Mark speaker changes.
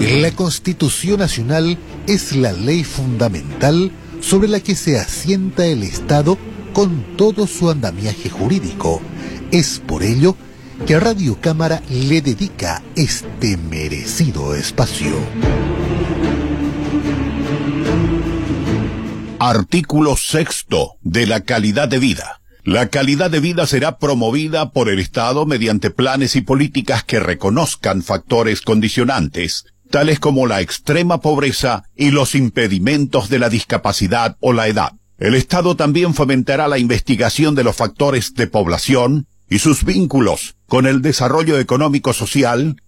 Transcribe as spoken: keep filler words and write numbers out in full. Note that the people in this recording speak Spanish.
Speaker 1: La Constitución Nacional es la ley fundamental sobre la que se asienta el Estado con todo su andamiaje jurídico. Es por ello que Radio Cámara le dedica este merecido espacio.
Speaker 2: Artículo sexto de la calidad de vida. La calidad de vida será promovida por el Estado mediante planes y políticas que reconozcan factores condicionantes, tales como la extrema pobreza y los impedimentos de la discapacidad o la edad. El Estado también fomentará la investigación de los factores de población y sus vínculos con el desarrollo económico-social